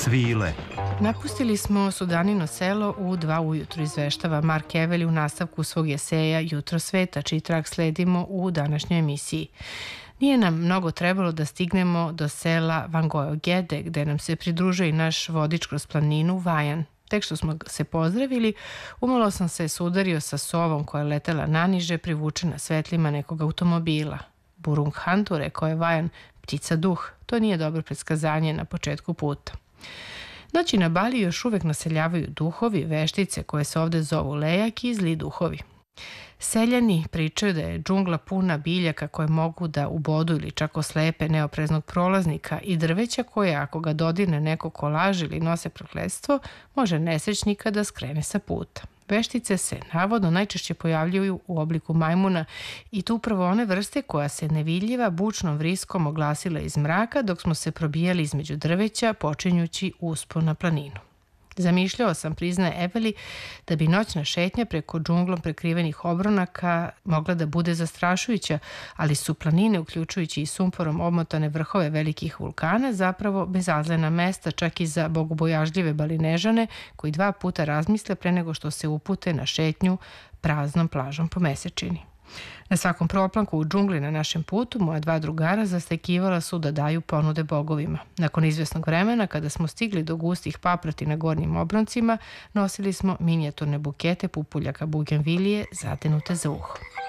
Svile. Napustili smo Sudanino selo u 2 ujutru, izveštava Mark Eveli u nastavku svog eseja Jutro sveta, čiji trak sledimo u današnjoj emisiji. Nije nam mnogo trebalo da stignemo do sela Vangojo-Gede, gde nam se pridružuje i naš vodič kroz planinu Vajan. Tek što smo se pozdravili, umalo sam se sudario sa sovom koja je letela naniže, privučena svetlima nekog automobila. Burung Hantu, rekao je Vajan, ptica duh, to nije dobro predskazanje na početku puta. Noći na Bali još uvek naseljavaju duhovi, veštice koje se ovde zovu lejaki i zli duhovi. Seljani pričaju da je džungla puna biljaka koje mogu da ubodu ili čak oslepe neopreznog prolaznika i drveća koje, ako ga dodirne neko ko laže ili nose prokletstvo, može nesrećnika da skrene sa puta. Veštice se navodno najčešće pojavljuju u obliku majmuna i to upravo one vrste koja se nevidljiva bučnom vriskom oglasila iz mraka dok smo se probijali između drveća počinjući uspon na planinu. Zamišljao sam, priznaje Eveli, da bi noćna šetnja preko džunglom prekrivenih obronaka mogla da bude zastrašujuća, ali su planine, uključujući i sumporom obmotane vrhove velikih vulkana, zapravo bezazlena mesta čak i za bogobojažljive Balinežane koji 2 puta razmisle pre nego što se upute na šetnju praznom plažom po mesečini. Na svakom proplanku u džungli na našem putu moja 2 drugara zastekivala su da daju ponude bogovima. Nakon izvesnog vremena, kada smo stigli do gustih paprati na gornjim obroncima, nosili smo minijaturne bukete pupuljaka bugenvilije zatenute za uho.